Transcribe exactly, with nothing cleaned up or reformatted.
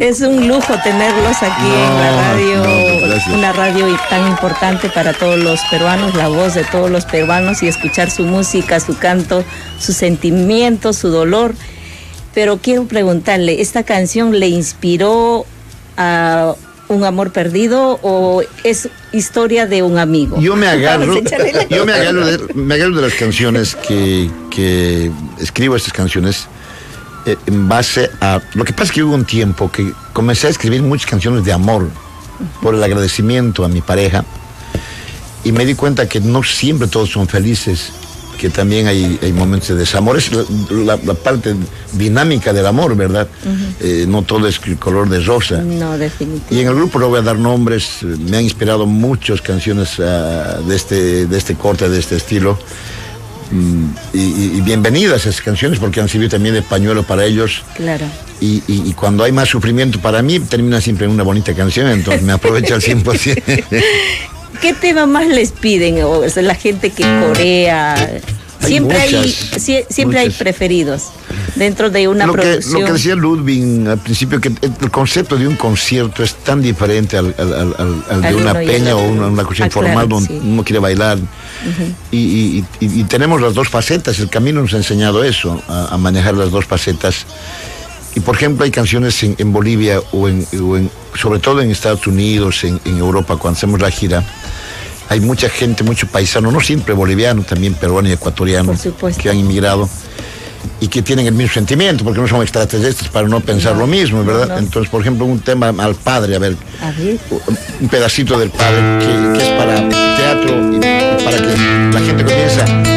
Es un lujo tenerlos aquí no, en la radio, no, una radio tan importante para todos los peruanos, la voz de todos los peruanos, y escuchar su música, su canto, sus sentimientos, su dolor. Pero quiero preguntarle, ¿esta canción le inspiró a un amor perdido o es historia de un amigo? Yo me agarro, yo me agarro de, me agarro de las canciones que, que escribo estas canciones eh, en base a... Lo que pasa es que hubo un tiempo que comencé a escribir muchas canciones de amor por el agradecimiento a mi pareja y me di cuenta que no siempre todos son felices, que también hay, hay momentos de desamor. Es la, la, la parte dinámica del amor, ¿verdad? Uh-huh. Eh, no todo es color de rosa. No, definitivamente. Y en el grupo no voy a dar nombres, me han inspirado muchas canciones uh, de, este, de este corte, de este estilo. Mm, y, y bienvenidas esas canciones porque han servido también de pañuelo para ellos. Claro. Y, y, y cuando hay más sufrimiento para mí, termina siempre en una bonita canción, entonces me aprovecho al cien por ciento. ¿Qué tema más les piden? O sea, la gente que corea. Hay siempre muchas, hay sie, siempre muchas. hay preferidos dentro de una lo producción. Que, lo que decía Ludwig al principio, que el concepto de un concierto es tan diferente al, al, al, al, al de una peña o una, una cosa ah, informal claro, donde sí. uno quiere bailar. Uh-huh. y, y, y, y tenemos las dos facetas, el camino nos ha enseñado eso, a, a manejar las dos facetas. Y por ejemplo hay canciones en, en Bolivia o, en, o en, sobre todo en Estados Unidos, en, en Europa, cuando hacemos la gira, hay mucha gente, mucho paisano, no siempre boliviano, también peruano y ecuatoriano, que han inmigrado y que tienen el mismo sentimiento, porque no son extraterrestres para no pensar no, lo mismo, ¿verdad? No, no. Entonces, por ejemplo, un tema al padre, a ver, a ver. un pedacito del padre que, que es para teatro y para que la gente comienza